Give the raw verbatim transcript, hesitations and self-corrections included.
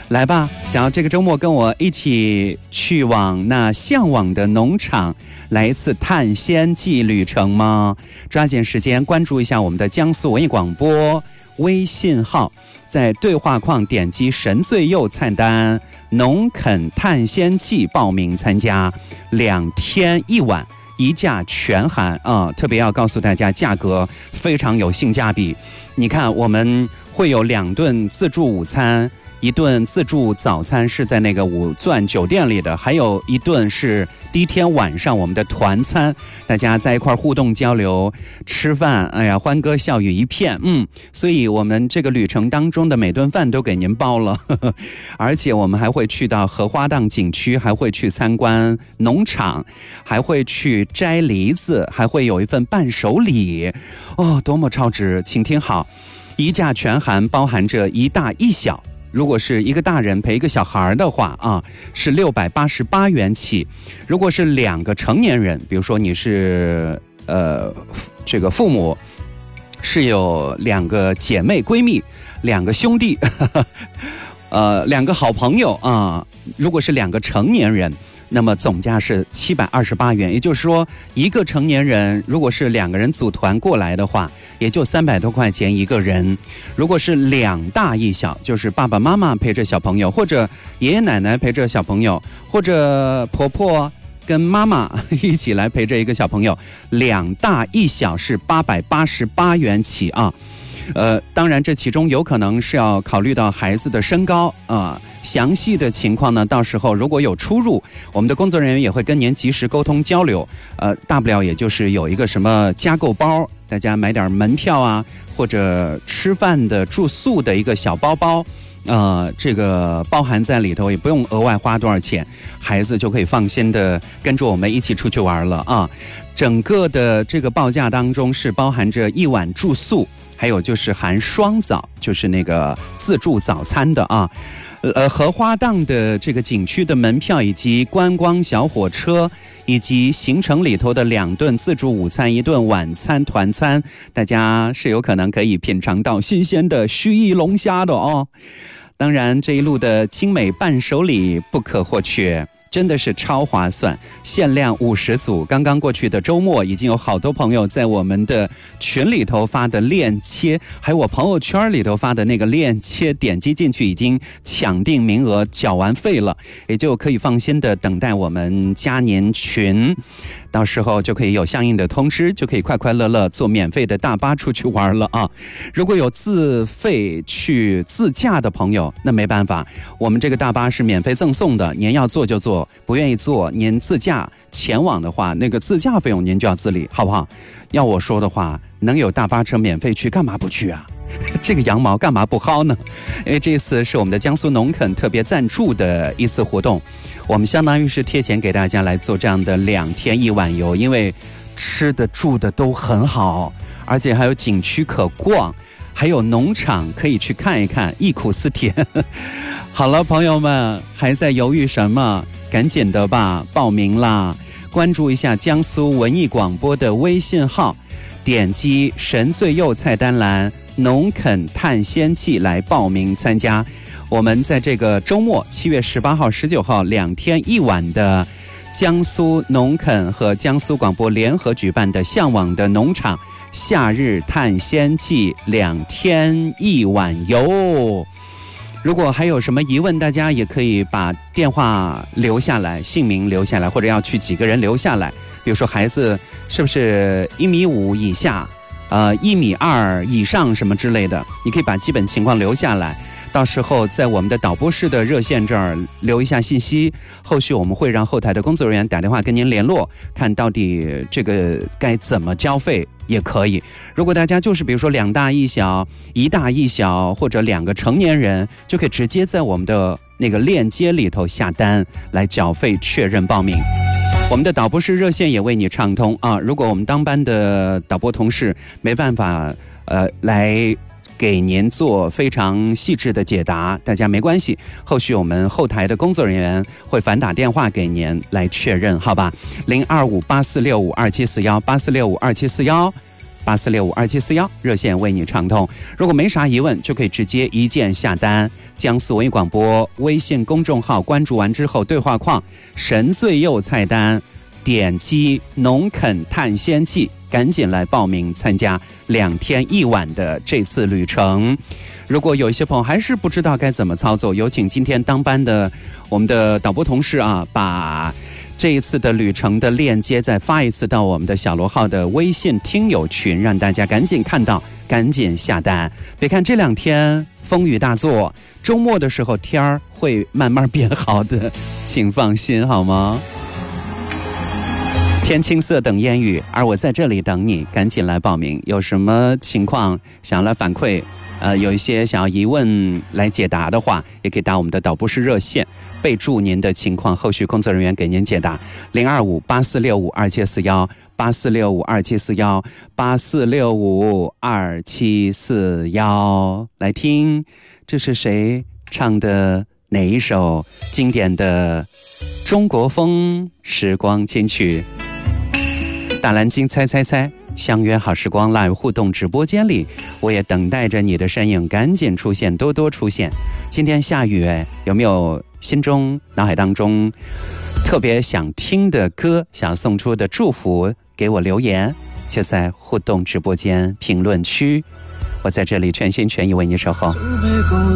来吧，想要这个周末跟我一起去往那向往的农场来一次探仙记旅程吗？抓紧时间关注一下我们的江苏文艺广播微信号，在对话框点击神最右菜单农垦探仙记报名参加，两天一晚一价全含啊、呃！特别要告诉大家，价格非常有性价比。你看，我们会有两顿自助午餐，一顿自助早餐是在那个五钻酒店里的，还有一顿是第一天晚上我们的团餐，大家在一块互动交流吃饭，哎呀，欢歌笑语一片。嗯，所以我们这个旅程当中的每顿饭都给您包了，呵呵，而且我们还会去到荷花荡景区，还会去参观农场，还会去摘梨子，还会有一份伴手礼。哦，多么超值！请听好，一价全含，包含着一大一小。如果是一个大人陪一个小孩的话啊，是六百八十八元起。如果是两个成年人，比如说你是呃这个父母是有两个姐妹闺蜜，两个兄弟，呵呵呃两个好朋友啊，如果是两个成年人，那么总价是七百二十八元。也就是说，一个成年人如果是两个人组团过来的话，也就三百多块钱一个人。如果是两大一小，就是爸爸妈妈陪着小朋友，或者爷爷奶奶陪着小朋友，或者婆婆跟妈妈一起来陪着一个小朋友，两大一小是八百八十八元起啊。呃，当然这其中有可能是要考虑到孩子的身高啊、呃，详细的情况呢，到时候如果有出入，我们的工作人员也会跟您及时沟通交流。呃，大不了也就是有一个什么加购包，大家买点门票啊，或者吃饭的住宿的一个小包包，呃，这个包含在里头，也不用额外花多少钱，孩子就可以放心的跟着我们一起出去玩了啊。整个的这个报价当中是包含着一晚住宿，还有就是含双早，就是那个自助早餐的啊。呃，荷花荡的这个景区的门票，以及观光小火车，以及行程里头的两顿自助午餐、一顿晚餐团餐，大家是有可能可以品尝到新鲜的盱眙龙虾的哦。当然，这一路的精美伴手礼不可或缺。真的是超划算，限量五十组。刚刚过去的周末，已经有好多朋友在我们的群里头发的链接，还有我朋友圈里头发的那个链接，点击进去已经抢定名额，缴完费了，也就可以放心的等待我们加您群。到时候就可以有相应的通知，就可以快快乐乐坐免费的大巴出去玩了啊！如果有自费去自驾的朋友，那没办法，我们这个大巴是免费赠送的，您要坐就坐，不愿意坐，您自驾前往的话，那个自驾费用您就要自理，好不好？要我说的话，能有大巴车免费去，干嘛不去啊？这个羊毛干嘛不薅呢？因为这次是我们的江苏农垦特别赞助的一次活动，我们相当于是贴钱给大家来做这样的两天一晚游，因为吃的住的都很好，而且还有景区可逛，还有农场可以去看一看，忆苦思甜。好了，朋友们还在犹豫什么？赶紧的吧，报名啦！关注一下江苏文艺广播的微信号，点击神最右菜单栏农垦探仙记来报名参加。我们在这个周末七月十八号、十九号两天一晚的江苏农垦和江苏广播联合举办的向往的农场夏日探仙记两天一晚游。如果还有什么疑问，大家也可以把电话留下来，姓名留下来，或者要去几个人留下来。比如说孩子是不是一米五以下，呃一米二以上什么之类的，你可以把基本情况留下来。到时候在我们的导播室的热线这儿留一下信息，后续我们会让后台的工作人员打电话跟您联络，看到底这个该怎么交费也可以。如果大家就是比如说两大一小、一大一小，或者两个成年人，就可以直接在我们的那个链接里头下单来缴费确认报名。我们的导播室热线也为你畅通啊！如果我们当班的导播同事没办法呃来给您做非常细致的解答，大家没关系，后续我们后台的工作人员会反打电话给您来确认，好吧？零二五八四六五二七四幺八四六五二七四幺。 八四六五二七四幺，热线为你畅通。如果没啥疑问，就可以直接一键下单。江苏文艺广播微信公众号关注完之后，对话框神最右菜单点击农垦探仙记，赶紧来报名参加两天一晚的这次旅程。如果有一些朋友还是不知道该怎么操作，有请今天当班的我们的导播同事啊，把这一次的旅程的链接再发一次到我们的小罗号的微信听友群，让大家赶紧看到，赶紧下单。别看这两天风雨大作，周末的时候天儿会慢慢变好的，请放心好吗？天青色等烟雨，而我在这里等你，赶紧来报名。有什么情况想要来反馈，呃，有一些想要疑问来解答的话，也可以打我们的导播室热线，备注您的情况，后续工作人员给您解答。零二五八四六五二七四幺，八四六五二七四幺，八四六五二七四幺。来听，这是谁唱的哪一首经典的中国风时光金曲？大蓝鲸猜猜猜，相约好时光 live 互动直播间里，我也等待着你的身影，赶紧出现，多多出现。今天下雨，有没有心中脑海当中特别想听的歌，想送出的祝福，给我留言，就在互动直播间评论区，我在这里全心全意为你守候。